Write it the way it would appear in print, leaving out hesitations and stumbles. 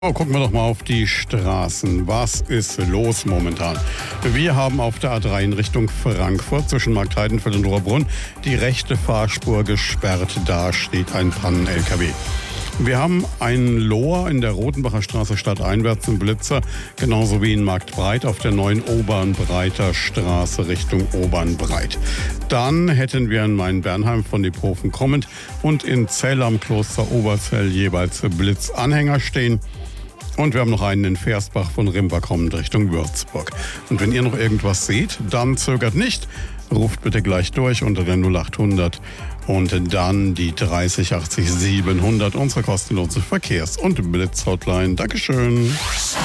Oh, gucken wir doch mal auf die Straßen. Was ist los momentan? Wir haben auf der A3 in Richtung Frankfurt zwischen Marktheidenfeld und Rohrbrunn die rechte Fahrspur gesperrt. Da steht ein Pannen-LKW. Wir haben ein Lohr in der Rotenbacher Straße stadteinwärts im Blitzer, genauso wie in Marktbreit auf der neuen Obernbreiter Straße Richtung Obernbreit. Dann hätten wir in Main-Bernheim von Diepofen kommend und in Zell am Kloster Oberzell jeweils Blitzanhänger stehen. Und wir haben noch einen in Versbach von Rimba kommend Richtung Würzburg. Und wenn ihr noch irgendwas seht, dann zögert nicht. Ruft bitte gleich durch unter der 0800 und dann die 30 80 700, unsere kostenlose Verkehrs- und Blitz-Hotline. Dankeschön.